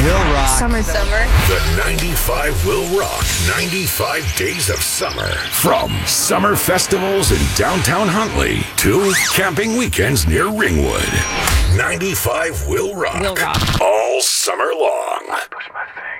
Will rock. Summer. The 95 will rock 95 days of summer. From summer festivals in downtown Huntley to camping weekends near Ringwood. 95 will rock. Will rock. All summer long. Push my face.